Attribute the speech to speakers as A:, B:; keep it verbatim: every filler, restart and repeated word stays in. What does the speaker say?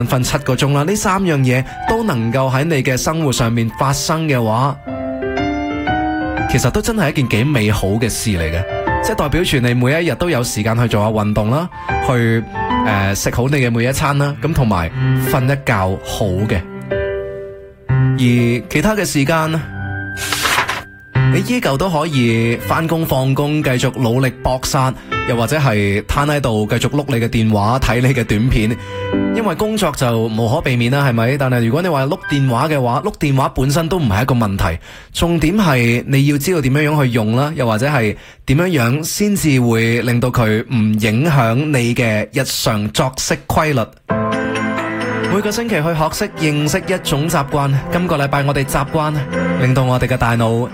A: 瞓七個鐘啦，呢三樣嘢都能夠喺你嘅生活上面發生嘅話，其實都真係一件幾美好嘅事嚟嘅，即係代表住你每一日都有時間去做下運動啦，去誒食好你嘅每一餐啦，咁同埋瞓一覺好嘅，而其他嘅時間你依舊都可以翻工放工，繼續努力搏殺，又或者係攤喺度繼續碌你嘅電話睇你嘅短片，因為工作就無可避免啦，係咪？但係如果你話碌電話嘅話，碌電話本身都唔係一個問題，重點係你要知道點樣樣去用啦，又或者係點樣樣先至會令到佢唔影響你嘅日常作息規律。每個星期去學識認識一種習慣，今個禮拜我哋習慣令到我哋嘅大腦